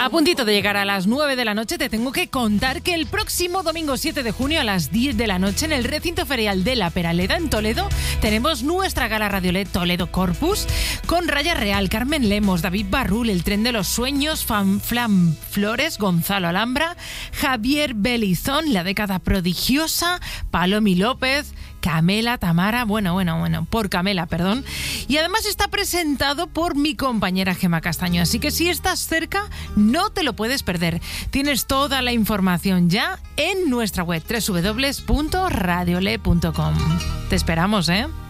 A puntito de llegar a las 9 de la noche, te tengo que contar que el próximo domingo 7 de junio a las 10 de la noche en el recinto ferial de La Peraleda en Toledo tenemos nuestra gala Radiolet Toledo Corpus con Raya Real, Carmen Lemos, David Barrul, El Tren de los Sueños, Flam Flores, Gonzalo Alhambra, Javier Belizón, La Década Prodigiosa, Palomi López, Camela, Tamara, por Camela, perdón. Y además está presentado por mi compañera Gemma Castaño. Así que si estás cerca, no te lo puedes perder. Tienes toda la información ya en nuestra web www.radiole.com. Te esperamos, ¿eh?